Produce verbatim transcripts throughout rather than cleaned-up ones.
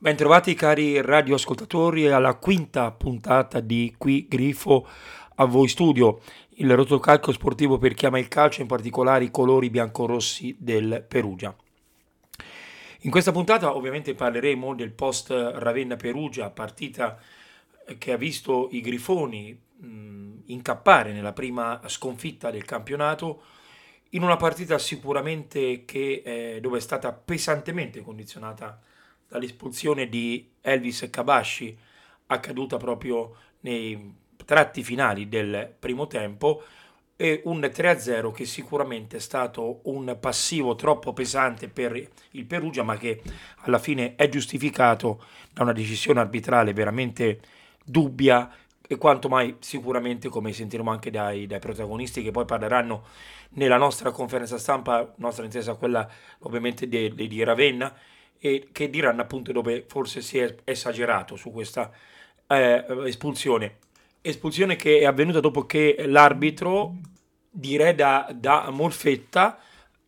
Bentrovati cari radioascoltatori alla quinta puntata di Qui Grifo a voi studio, il rotocalco sportivo per chi ama il calcio, in particolare i colori biancorossi del Perugia. In questa puntata ovviamente parleremo del post Ravenna-Perugia, partita che ha visto i Grifoni mh, incappare nella prima sconfitta del campionato in una partita sicuramente che, eh, dove è stata pesantemente condizionata dall'espulsione di Elvis Kabasci, accaduta proprio nei tratti finali del primo tempo, e un tre a zero che sicuramente è stato un passivo troppo pesante per il Perugia, ma che alla fine è giustificato da una decisione arbitrale veramente dubbia e quanto mai sicuramente, come sentiremo anche dai, dai protagonisti che poi parleranno nella nostra conferenza stampa, nostra intesa quella ovviamente di, di, di Ravenna, e che diranno appunto dove forse si è esagerato su questa eh, espulsione. Espulsione che è avvenuta dopo che l'arbitro, direi da, da Molfetta,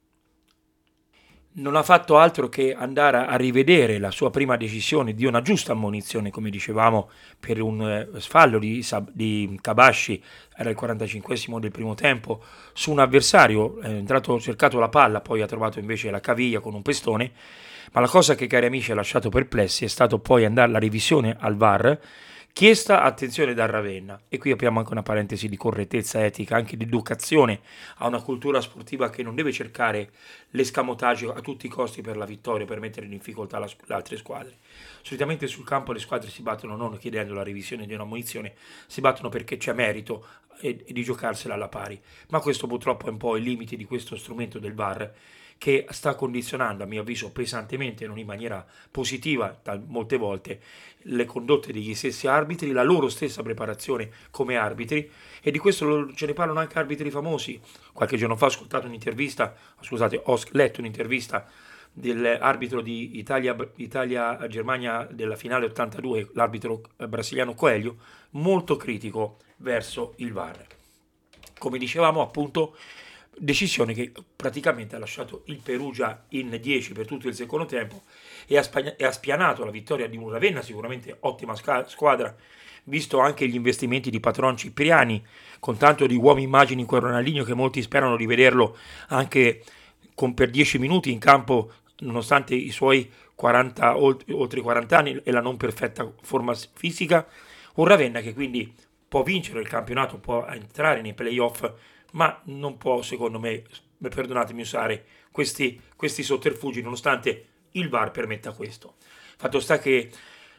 non ha fatto altro che andare a rivedere la sua prima decisione di una giusta ammonizione, come dicevamo, per un eh, fallo di, di Kabasci, era il quarantacinquesimo del primo tempo, su un avversario, è entrato, ha cercato la palla, poi ha trovato invece la caviglia con un pestone, ma la cosa che, cari amici, ha lasciato perplessi è stato poi andare alla revisione al V A R, chiesta attenzione da Ravenna, e qui apriamo anche una parentesi di correttezza etica, anche di educazione a una cultura sportiva che non deve cercare l'escamotaggio a tutti i costi per la vittoria, per mettere in difficoltà la, le altre squadre. Solitamente sul campo le squadre si battono non chiedendo la revisione di una munizione, si battono perché c'è merito e, e di giocarsela alla pari. Ma questo purtroppo è un po' i limiti di questo strumento del V A R, che sta condizionando, a mio avviso, pesantemente, non in maniera positiva, molte volte, le condotte degli stessi arbitri, la loro stessa preparazione come arbitri, e di questo ce ne parlano anche arbitri famosi. Qualche giorno fa ho ascoltato un'intervista, scusate, ho letto un'intervista dell'arbitro di Italia, Italia-Germania della finale ottantadue, l'arbitro brasiliano Coelho, molto critico verso il V A R. Come dicevamo appunto, decisione che praticamente ha lasciato il Perugia in dieci per tutto il secondo tempo e ha, spagna- e ha spianato la vittoria di un Ravenna, sicuramente ottima sca- squadra, visto anche gli investimenti di Patron Cipriani, con tanto di uomo immagini in quel Ronaldinho che molti sperano di vederlo anche con, per dieci minuti in campo, nonostante i suoi quaranta, oltre i quaranta anni e la non perfetta forma fisica. Un Ravenna che quindi può vincere il campionato, può entrare nei playoff, ma non può, secondo me, perdonatemi, usare questi, questi sotterfugi, nonostante il V A R permetta questo. Fatto sta che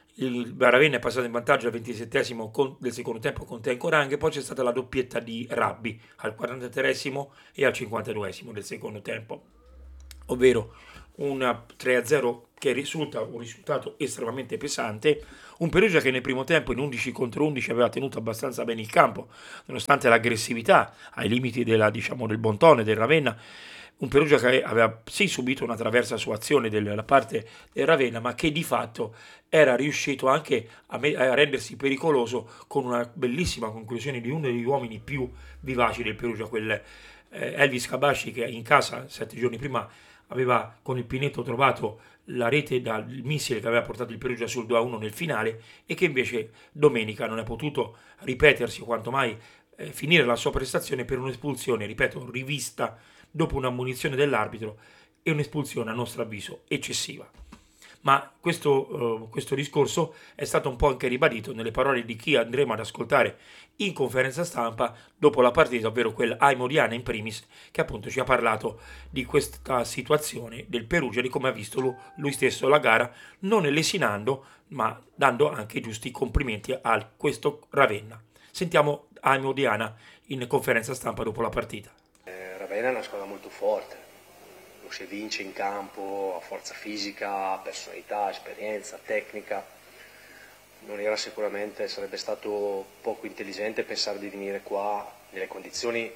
il Ravenna è passato in vantaggio al ventisettesimo del secondo tempo con Tenco Rang, e poi c'è stata la doppietta di Rabbi al quarantatreesimo e al cinquantaduesimo del secondo tempo, ovvero un tre a zero che risulta un risultato estremamente pesante. Un Perugia che nel primo tempo in undici contro undici aveva tenuto abbastanza bene il campo, nonostante l'aggressività ai limiti della, diciamo, del Bontone, del Ravenna. Un Perugia che aveva sì subito una traversa su azione della parte del Ravenna, ma che di fatto era riuscito anche a, me- a rendersi pericoloso con una bellissima conclusione di uno degli uomini più vivaci del Perugia, quel eh, Elvis Kabasci, che in casa sette giorni prima aveva con il Pinetto trovato la rete dal missile che aveva portato il Perugia sul due a uno nel finale, e che invece domenica non è potuto ripetersi o quanto mai eh, finire la sua prestazione per un'espulsione, ripeto, rivista dopo una ammonizione dell'arbitro, e un'espulsione a nostro avviso eccessiva. Ma questo, uh, questo discorso è stato un po' anche ribadito nelle parole di chi andremo ad ascoltare in conferenza stampa dopo la partita, ovvero quel Aimo Diana in primis, che appunto ci ha parlato di questa situazione del Perugia, di come ha visto lui, lui stesso la gara, non lesinando, ma dando anche i giusti complimenti a questo Ravenna. Sentiamo Aimo Diana in conferenza stampa dopo la partita. Eh, Ravenna è una squadra molto forte, lo si vince in campo a forza fisica, personalità, esperienza, tecnica. Non era sicuramente, sarebbe stato poco intelligente pensare di venire qua nelle condizioni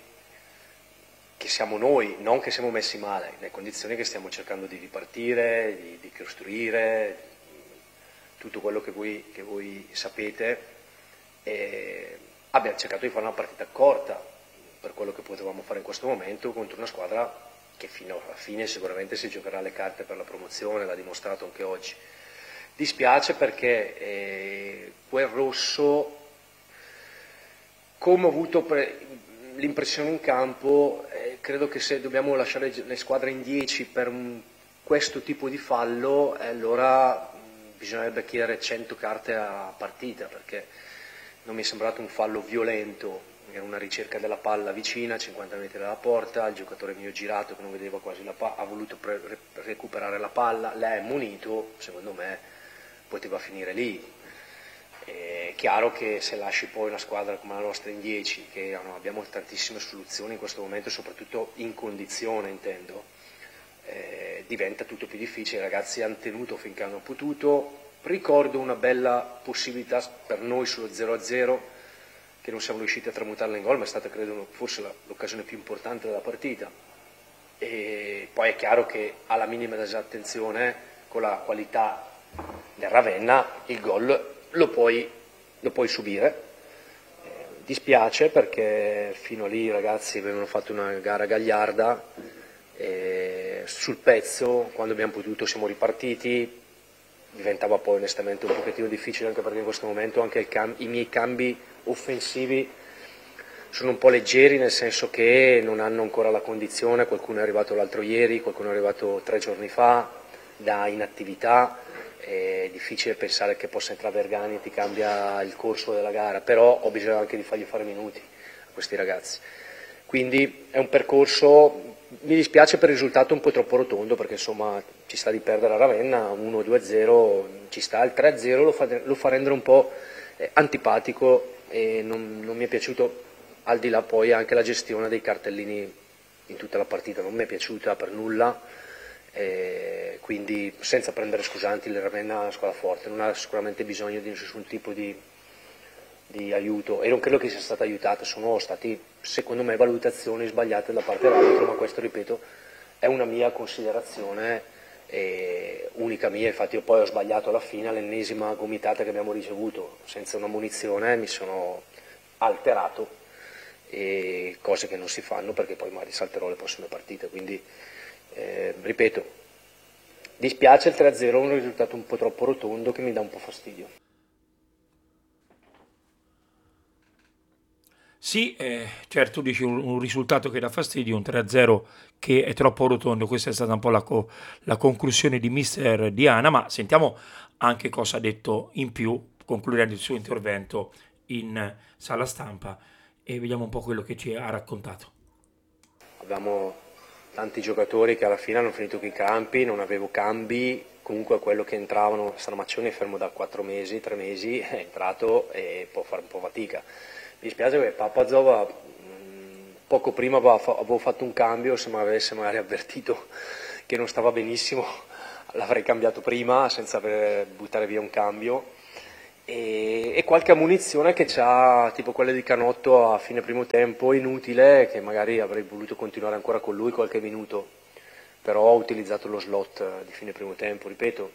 che siamo noi, non che siamo messi male, nelle condizioni che stiamo cercando di ripartire, di, di costruire, tutto quello che voi, che voi sapete. E abbiamo cercato di fare una partita corta per quello che potevamo fare in questo momento contro una squadra che fino alla fine sicuramente si giocherà le carte per la promozione, l'ha dimostrato anche oggi. Dispiace perché eh, quel rosso, come ho avuto pre- l'impressione in campo, eh, credo che se dobbiamo lasciare le squadre in dieci per un, questo tipo di fallo, eh, allora mh, bisognerebbe chiedere cento carte a partita, perché non mi è sembrato un fallo violento. Era una ricerca della palla vicina, cinquanta metri dalla porta, il giocatore mio girato che non vedeva quasi la palla, ha voluto pre- re- recuperare la palla, l'ha ammonito, secondo me poteva finire lì. È chiaro che se lasci poi una squadra come la nostra in dieci, che no, abbiamo tantissime soluzioni in questo momento, soprattutto in condizione intendo, eh, diventa tutto più difficile. I ragazzi hanno tenuto finché hanno potuto. Ricordo una bella possibilità per noi sullo zero a zero, che non siamo riusciti a tramutarla in gol, ma è stata credo forse l'occasione più importante della partita. E poi è chiaro che alla minima disattenzione, con la qualità del Ravenna, il gol lo puoi, lo puoi subire. Eh, dispiace perché fino a lì i ragazzi avevano fatto una gara gagliarda, e sul pezzo quando abbiamo potuto siamo ripartiti. Diventava poi onestamente un pochettino difficile, anche perché in questo momento anche il cam- i miei cambi offensivi sono un po' leggeri, nel senso che non hanno ancora la condizione. Qualcuno è arrivato l'altro ieri, qualcuno è arrivato tre giorni fa da inattività. È difficile pensare che possa entrare Vergani e ti cambia il corso della gara, però ho bisogno anche di fargli fare minuti a questi ragazzi. Quindi è un percorso, mi dispiace per il risultato un po' troppo rotondo, perché insomma ci sta di perdere a Ravenna, uno due a zero ci sta, il tre a zero lo fa, lo fa rendere un po' eh, antipatico, e non, non mi è piaciuto, al di là poi anche la gestione dei cartellini in tutta la partita, non mi è piaciuta per nulla. Eh, quindi senza prendere scusanti, il Ravenna è una squadra forte, non ha sicuramente bisogno di nessun tipo di, di aiuto, e non credo che sia stata aiutata. Sono stati secondo me valutazioni sbagliate da parte dell'arbitro, ma questo ripeto è una mia considerazione, eh, unica mia. Infatti io poi ho sbagliato alla fine, all'ennesima gomitata che abbiamo ricevuto senza una munizione mi sono alterato, e cose che non si fanno perché poi magari salterò le prossime partite. Quindi Eh, ripeto, dispiace il tre a zero, è un risultato un po' troppo rotondo che mi dà un po' fastidio. Sì, eh, certo, tu dici un, un risultato che dà fastidio, un tre a zero che è troppo rotondo. Questa è stata un po' la, co- la conclusione di mister Diana, ma sentiamo anche cosa ha detto in più, concludendo il suo intervento in sala stampa, e vediamo un po' quello che ci ha raccontato. Abbiamo tanti giocatori che alla fine hanno finito con i campi, non avevo cambi, comunque quello che entravano, Stramaccioni è fermo da quattro mesi, tre mesi, è entrato e può fare un po' fatica. Mi dispiace che Papazov mh, poco prima aveva fa- avevo fatto un cambio, se mi avesse magari avvertito che non stava benissimo l'avrei cambiato prima senza aver- buttare via un cambio. E, e qualche ammunizione che c'ha, tipo quella di Canotto a fine primo tempo, inutile, che magari avrei voluto continuare ancora con lui qualche minuto, però ho utilizzato lo slot di fine primo tempo, ripeto.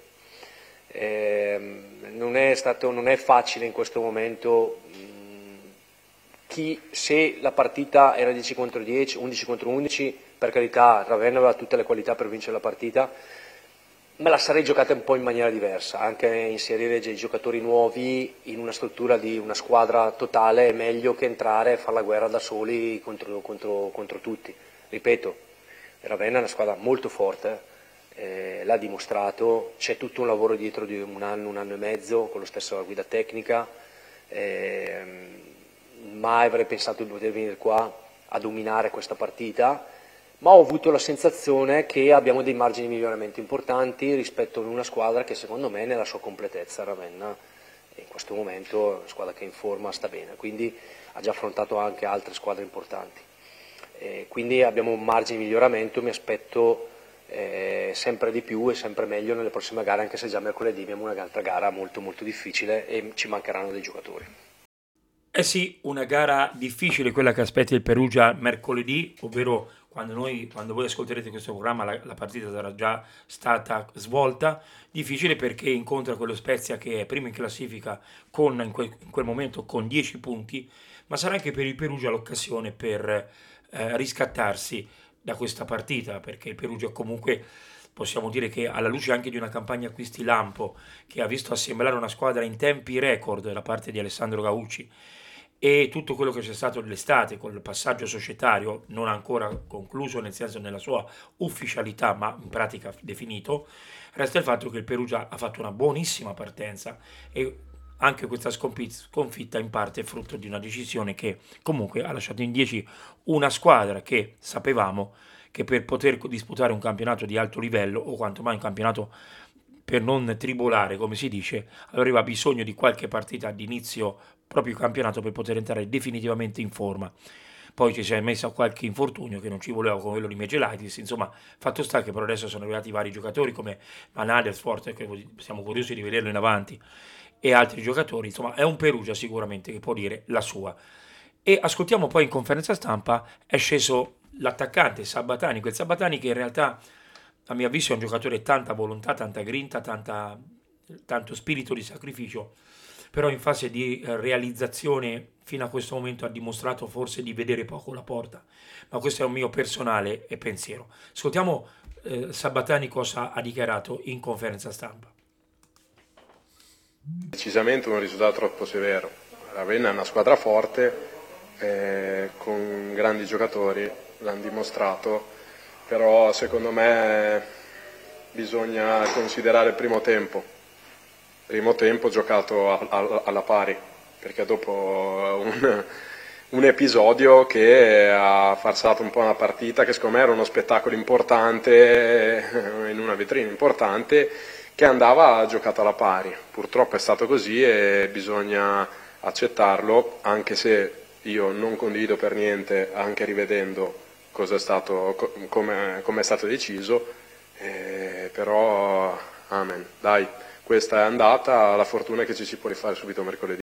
Ehm, non è stato, non è facile in questo momento. mh, chi, se la partita era dieci contro dieci, undici contro undici, per carità, Ravenna aveva tutte le qualità per vincere la partita, me la sarei giocata un po' in maniera diversa, anche inserire dei giocatori nuovi in una struttura di una squadra totale è meglio che entrare e fare la guerra da soli contro, contro, contro tutti. Ripeto, Ravenna è una squadra molto forte, eh, l'ha dimostrato, c'è tutto un lavoro dietro di un anno, un anno e mezzo con lo stesso guida tecnica, eh, mai avrei pensato di poter venire qua a dominare questa partita, ma ho avuto la sensazione che abbiamo dei margini di miglioramento importanti rispetto a una squadra che secondo me nella sua completezza, Ravenna, in questo momento è una squadra che in forma sta bene, quindi ha già affrontato anche altre squadre importanti. Eh, quindi abbiamo un margine di miglioramento, mi aspetto eh, sempre di più e sempre meglio nelle prossime gare, anche se già mercoledì abbiamo un'altra gara molto molto difficile e ci mancheranno dei giocatori. Eh sì, una gara difficile quella che aspetta il Perugia mercoledì, ovvero quando, noi, quando voi ascolterete questo programma la, la partita sarà già stata svolta. Difficile perché incontra quello Spezia che è primo in classifica con, in, quel, in quel momento con dieci punti, ma sarà anche per il Perugia l'occasione per eh, riscattarsi da questa partita, perché il Perugia comunque possiamo dire che alla luce anche di una campagna acquisti lampo che ha visto assemblare una squadra in tempi record da parte di Alessandro Gaucci e tutto quello che c'è stato nell'estate con il passaggio societario non ancora concluso, nel senso nella sua ufficialità, ma in pratica definito, resta il fatto che il Perugia ha fatto una buonissima partenza e anche questa sconfitta in parte è frutto di una decisione che comunque ha lasciato in dieci una squadra che sapevamo che per poter disputare un campionato di alto livello o quantomai un campionato per non tribolare, come si dice, aveva bisogno di qualche partita di inizio proprio campionato per poter entrare definitivamente in forma. Poi ci si è messo qualche infortunio che non ci voleva, come quello di Megelaitis, insomma, fatto sta che per adesso sono arrivati vari giocatori come Van Adersfort, che siamo curiosi di vederlo in avanti, e altri giocatori, insomma, è un Perugia sicuramente che può dire la sua. E ascoltiamo poi in conferenza stampa è sceso l'attaccante Sabatani, quel Sabatani che in realtà a mio avviso è un giocatore tanta volontà, tanta grinta, tanta, tanto spirito di sacrificio, però in fase di realizzazione fino a questo momento ha dimostrato forse di vedere poco la porta, ma questo è un mio personale pensiero. Ascoltiamo eh, Sabatani cosa ha dichiarato in conferenza stampa. Decisamente un risultato troppo severo. Ravenna è una squadra forte, eh, con grandi giocatori, l'hanno dimostrato, però secondo me bisogna considerare il primo tempo. Primo tempo giocato a, a, alla pari, perché dopo un, un episodio che ha farsato un po' una partita che secondo me era uno spettacolo importante, in una vetrina importante, che andava giocato alla pari. Purtroppo è stato così e bisogna accettarlo, anche se io non condivido per niente, anche rivedendo cosa è stato, come, come è stato deciso, eh, però amen, dai. Questa è andata, la fortuna è che ci si può rifare subito mercoledì.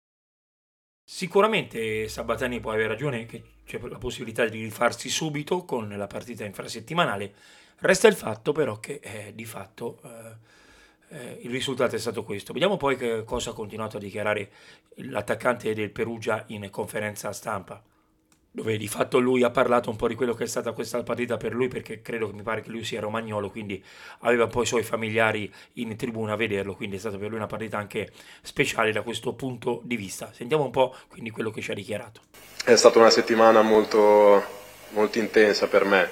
Sicuramente Sabatani può avere ragione che c'è la possibilità di rifarsi subito con la partita infrasettimanale. Resta il fatto però che eh, di fatto eh, eh, il risultato è stato questo. Vediamo poi che cosa ha continuato a dichiarare l'attaccante del Perugia in conferenza stampa, dove di fatto lui ha parlato un po' di quello che è stata questa partita per lui, perché credo che mi pare che lui sia romagnolo, quindi aveva poi i suoi familiari in tribuna a vederlo, quindi è stata per lui una partita anche speciale da questo punto di vista. Sentiamo un po' quindi quello che ci ha dichiarato. È stata una settimana molto, molto intensa per me,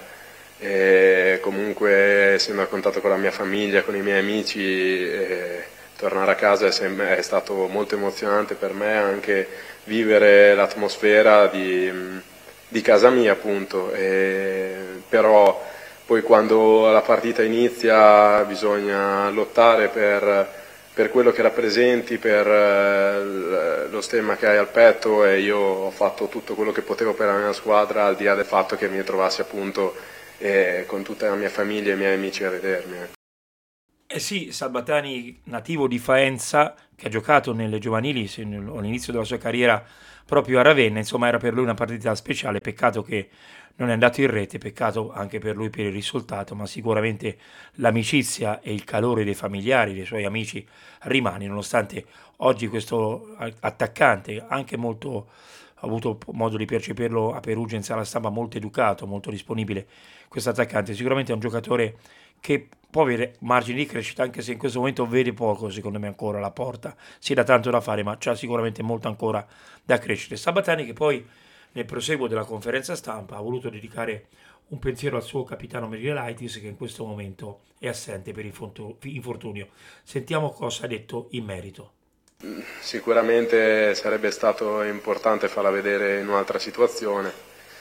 e comunque essendo a contatto con la mia famiglia, con i miei amici, e tornare a casa è, sempre, è stato molto emozionante per me, anche vivere l'atmosfera di... di casa mia appunto, e però poi quando la partita inizia bisogna lottare per, per quello che rappresenti, per eh, lo stemma che hai al petto, e io ho fatto tutto quello che potevo per la mia squadra, al di là del fatto che mi trovassi appunto eh, con tutta la mia famiglia e i miei amici a vedermi. Eh sì, Sabatani, nativo di Faenza, che ha giocato nelle giovanili all'inizio della sua carriera proprio a Ravenna, insomma era per lui una partita speciale, peccato che non è andato in rete, peccato anche per lui per il risultato, ma sicuramente l'amicizia e il calore dei familiari, dei suoi amici rimane, nonostante oggi questo attaccante, anche molto, ho avuto modo di percepirlo a Perugia in sala stampa, molto educato, molto disponibile, questo attaccante sicuramente è un giocatore che può avere margini di crescita, anche se in questo momento vede poco, secondo me, ancora la porta. Si dà tanto da fare, ma c'ha sicuramente molto ancora da crescere. Sabatani che poi, nel proseguo della conferenza stampa, ha voluto dedicare un pensiero al suo capitano Megelaitis, che in questo momento è assente per infortunio. Sentiamo cosa ha detto in merito. Sicuramente sarebbe stato importante farla vedere in un'altra situazione.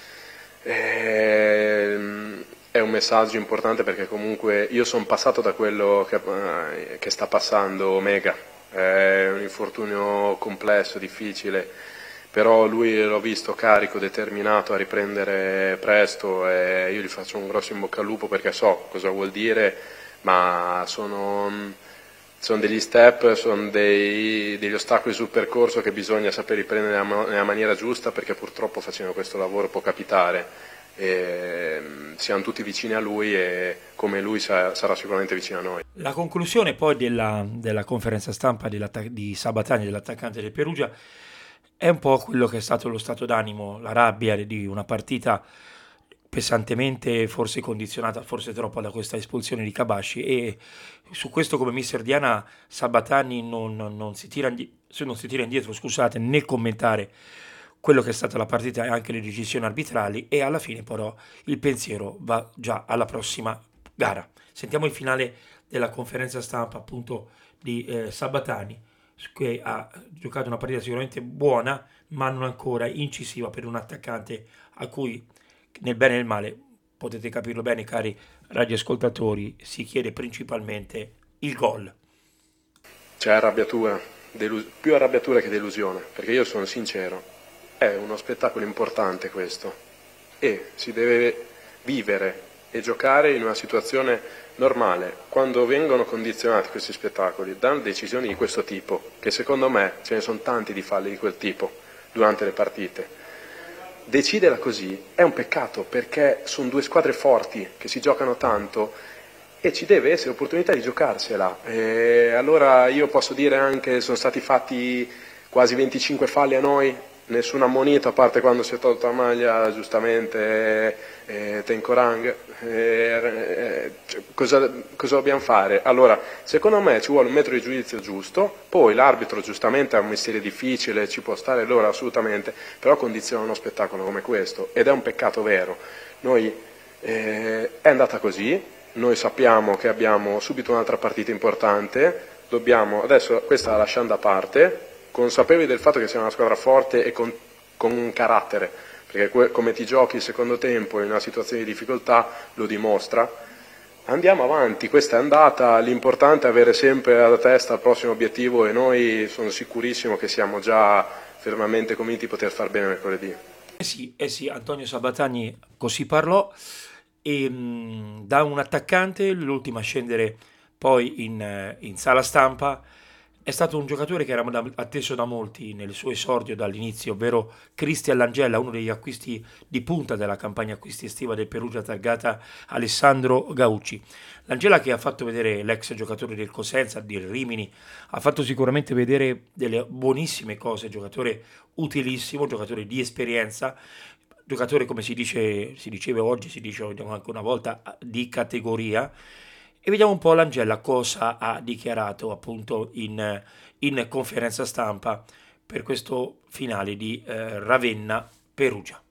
Ehm... È un messaggio importante perché comunque io sono passato da quello che, eh, che sta passando Omega, è un infortunio complesso, difficile, però lui l'ho visto carico, determinato a riprendere presto, e io gli faccio un grosso in bocca al lupo perché so cosa vuol dire, ma sono, sono degli step, sono dei, degli ostacoli sul percorso che bisogna saper riprendere nella, nella maniera giusta, perché purtroppo facendo questo lavoro può capitare. E siamo tutti vicini a lui e come lui sarà sicuramente vicino a noi. La conclusione poi della, della conferenza stampa di Sabatani, dell'attaccante del Perugia, è un po' quello che è stato lo stato d'animo, la rabbia di una partita pesantemente forse condizionata, forse troppo, da questa espulsione di Cabashi, e su questo come mister Diana Sabatani non, non- non si tira, indi- se non si tira indietro, scusate, nel commentare quello che è stata la partita e anche le decisioni arbitrali, e alla fine però il pensiero va già alla prossima gara. Sentiamo il finale della conferenza stampa appunto di eh, Sabatani, che ha giocato una partita sicuramente buona, ma non ancora incisiva per un attaccante a cui, nel bene e nel male, potete capirlo bene, cari radioascoltatori, si chiede principalmente il gol. C'è arrabbiatura, delus- più arrabbiatura che delusione, perché io sono sincero, è uno spettacolo importante questo e si deve vivere e giocare in una situazione normale. Quando vengono condizionati questi spettacoli da decisioni di questo tipo, che secondo me ce ne sono tanti di falli di quel tipo durante le partite, deciderla così è un peccato, perché sono due squadre forti che si giocano tanto e ci deve essere opportunità di giocarsela. E allora io posso dire anche che sono stati fatti quasi venticinque falli a noi, nessun ammonito, a parte quando si è tolta la maglia giustamente eh, Tenkorang. Eh, eh, cosa, cosa dobbiamo fare? Allora, secondo me ci vuole un metro di giudizio giusto, poi l'arbitro giustamente ha un mestiere difficile, ci può stare loro assolutamente, però condiziona uno spettacolo come questo ed è un peccato vero. Noi eh, è andata così, noi sappiamo che abbiamo subito un'altra partita importante, dobbiamo, adesso questa la lasciamo da parte, consapevoli del fatto che siamo una squadra forte e con, con un carattere, perché come ti giochi il secondo tempo in una situazione di difficoltà lo dimostra. Andiamo avanti, questa è andata, l'importante è avere sempre alla testa il prossimo obiettivo e noi sono sicurissimo che siamo già fermamente convinti di poter far bene mercoledì. Eh sì, eh sì, Antonio Sabatani così parlò, e mh, da un attaccante, l'ultimo a scendere poi in, eh, in sala stampa, è stato un giocatore che era da- atteso da molti nel suo esordio dall'inizio, ovvero Cristian Langella, uno degli acquisti di punta della campagna acquisti estiva del Perugia targata Alessandro Gauci. Langella, che ha fatto vedere l'ex giocatore del Cosenza, del Rimini, ha fatto sicuramente vedere delle buonissime cose, giocatore utilissimo, giocatore di esperienza, giocatore come si dice, si diceva oggi, si dice anche una volta, di categoria. E vediamo un po' l'Angella cosa ha dichiarato appunto in, in conferenza stampa per questo finale di eh, Ravenna-Perugia.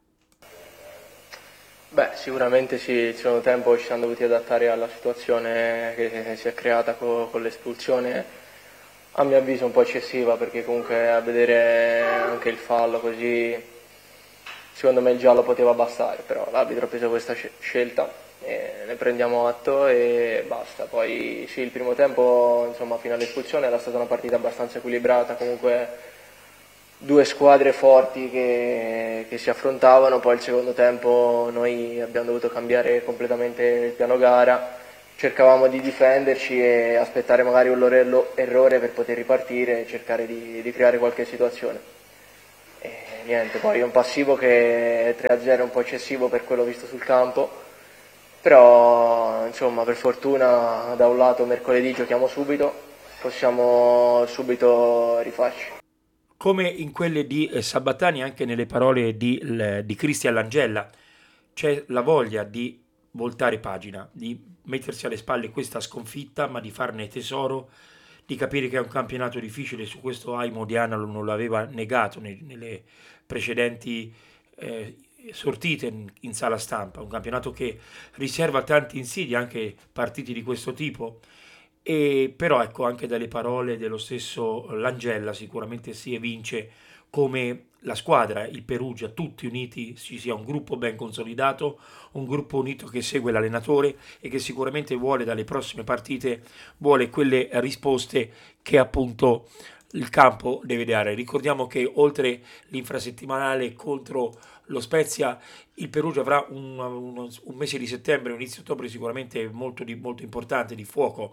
Beh, sicuramente sì, il secondo tempo ci siamo dovuti adattare alla situazione che si è creata co- con l'espulsione, a mio avviso un po' eccessiva, perché comunque a vedere anche il fallo così, secondo me il giallo poteva bastare, però l'arbitro ha preso questa sce- scelta e ne prendiamo atto e basta. Poi sì, il primo tempo, insomma, fino all'espulsione era stata una partita abbastanza equilibrata, comunque due squadre forti che, che si affrontavano. Poi il secondo tempo noi abbiamo dovuto cambiare completamente il piano gara, cercavamo di difenderci e aspettare magari un loro erro- errore per poter ripartire e cercare di, di creare qualche situazione. E niente, poi un passivo che tre a zero è un po' eccessivo per quello visto sul campo, però insomma per fortuna da un lato mercoledì giochiamo subito, possiamo subito rifarci. Come in quelle di eh, Sabatani, anche nelle parole di, l- di Cristian Langella, c'è la voglia di voltare pagina, di mettersi alle spalle questa sconfitta, ma di farne tesoro, di capire che è un campionato difficile. Su questo Aimo Diana non l'aveva negato ne- nelle precedenti eh, sortite in, in sala stampa, un campionato che riserva tanti insidie, anche partiti di questo tipo. E però ecco, anche dalle parole dello stesso Langella sicuramente si evince come la squadra, il Perugia, tutti uniti, ci sia un gruppo ben consolidato, un gruppo unito che segue l'allenatore e che sicuramente vuole dalle prossime partite, vuole quelle risposte che appunto il campo deve dare. Ricordiamo che oltre l'infrasettimanale contro lo Spezia, il Perugia avrà un, un- un mese di settembre, un inizio ottobre sicuramente molto, di- molto importante, di fuoco.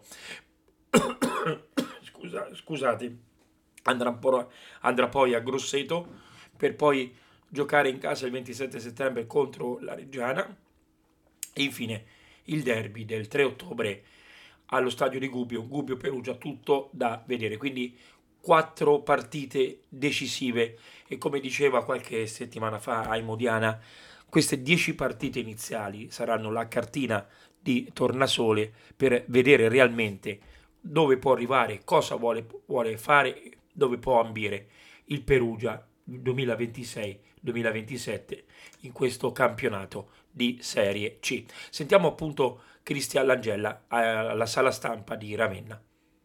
Scusa, scusate, andrà, un po', andrà poi a Grosseto per poi giocare in casa il ventisette settembre contro la Reggiana e infine il derby del tre ottobre allo stadio di Gubbio, Gubbio Perugia, tutto da vedere. Quindi quattro partite decisive e come diceva qualche settimana fa Aimo Diana, Queste dieci partite iniziali saranno la cartina di tornasole per vedere realmente dove può arrivare, cosa vuole, vuole fare, dove può ambire il Perugia duemilaventisei duemilaventisette in questo campionato di Serie C. Sentiamo appunto Cristian Langella alla sala stampa di Ravenna.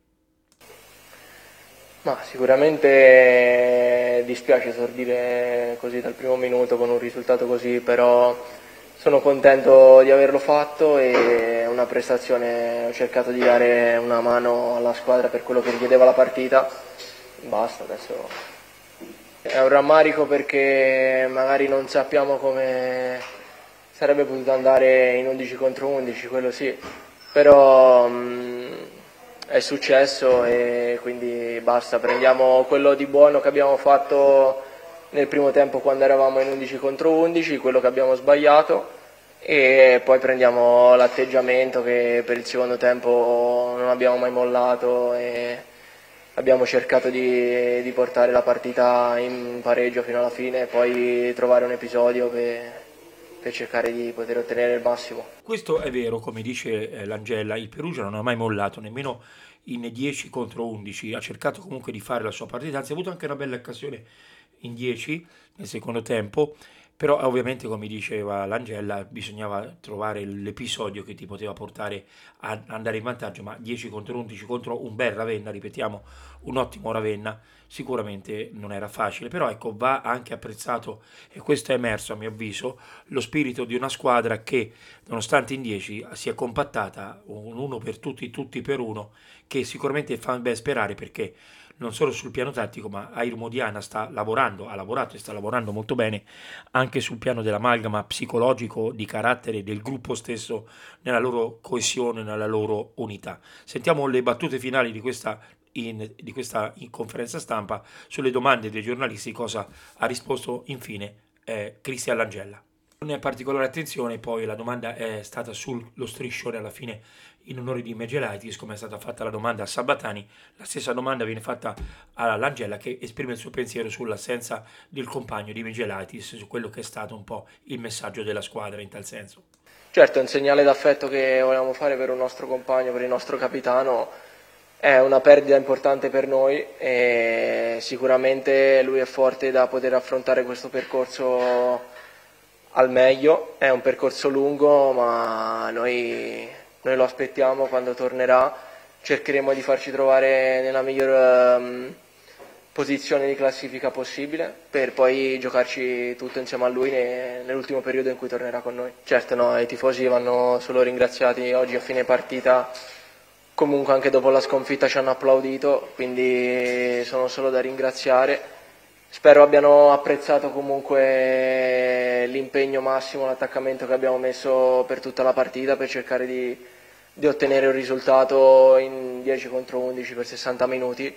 Ma sicuramente dispiace esordire così dal primo minuto con un risultato così, però sono contento di averlo fatto e una prestazione, ho cercato di dare una mano alla squadra per quello che richiedeva la partita, basta, adesso è un rammarico perché magari non sappiamo come sarebbe potuto andare in undici contro undici, quello sì, però mh, è successo e quindi basta, prendiamo quello di buono che abbiamo fatto nel primo tempo quando eravamo in undici contro undici, quello che abbiamo sbagliato, e poi prendiamo l'atteggiamento che per il secondo tempo non abbiamo mai mollato e abbiamo cercato di, di portare la partita in pareggio fino alla fine e poi trovare un episodio per, per cercare di poter ottenere il massimo. Questo è vero, come dice eh, Langella, il Perugia non ha mai mollato, nemmeno in dieci contro undici, ha cercato comunque di fare la sua partita, anzi ha avuto anche una bella occasione in dieci nel secondo tempo, però ovviamente come diceva Langella bisognava trovare l'episodio che ti poteva portare a andare in vantaggio, ma dieci contro undici contro un bel Ravenna, ripetiamo, un ottimo Ravenna, sicuramente non era facile, però ecco, va anche apprezzato, e questo è emerso a mio avviso, lo spirito di una squadra che nonostante in dieci si è compattata, un uno per tutti, tutti per uno, che sicuramente fa ben sperare, perché non solo sul piano tattico, ma Air Modiana sta lavorando, ha lavorato e sta lavorando molto bene anche sul piano dell'amalgama psicologico, di carattere del gruppo stesso, nella loro coesione, nella loro unità. Sentiamo le battute finali di questa, in, di questa in conferenza stampa sulle domande dei giornalisti, cosa ha risposto infine eh, Cristian Langella. Con particolare attenzione poi la domanda è stata sullo striscione alla fine in onore di Megelaitis, come è stata fatta la domanda a Sabatani. La stessa domanda viene fatta a Langella, che esprime il suo pensiero sull'assenza del compagno di Megelaitis, su quello che è stato un po' il messaggio della squadra in tal senso. Certo, è un segnale d'affetto che volevamo fare per un nostro compagno, per il nostro capitano, è una perdita importante per noi e sicuramente lui è forte da poter affrontare questo percorso al meglio. È un percorso lungo, ma noi, noi lo aspettiamo quando tornerà, cercheremo di farci trovare nella miglior um, posizione di classifica possibile per poi giocarci tutto insieme a lui ne, nell'ultimo periodo in cui tornerà con noi. Certo no, i tifosi vanno solo ringraziati, oggi a fine partita comunque anche dopo la sconfitta ci hanno applaudito, quindi sono solo da ringraziare. Spero abbiano apprezzato comunque l'impegno massimo, l'attaccamento che abbiamo messo per tutta la partita per cercare di, di ottenere un risultato in dieci contro undici per sessanta minuti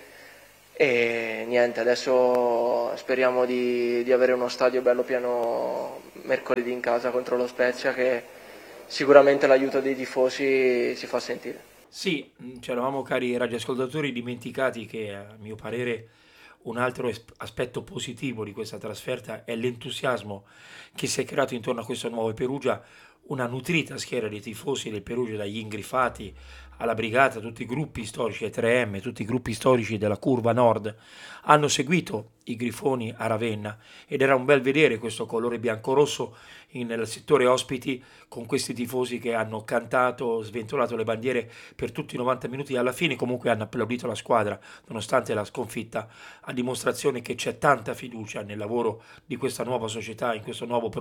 e niente, adesso speriamo di, di avere uno stadio bello pieno mercoledì in casa contro lo Spezia, che sicuramente l'aiuto dei tifosi si fa sentire. Sì, ci eravamo, cari radioascoltatori, dimenticati che a mio parere un altro aspetto positivo di questa trasferta è l'entusiasmo che si è creato intorno a questo nuovo Perugia, una nutrita schiera di tifosi del Perugia, dagli Ingrifati alla Brigata, tutti i gruppi storici, e tre emme, tutti i gruppi storici della curva nord, hanno seguito i Grifoni a Ravenna ed era un bel vedere questo colore bianco-rosso nel settore ospiti, con questi tifosi che hanno cantato, sventolato le bandiere per tutti i novanta minuti e alla fine comunque hanno applaudito la squadra nonostante la sconfitta, a dimostrazione che c'è tanta fiducia nel lavoro di questa nuova società, in questo nuovo progetto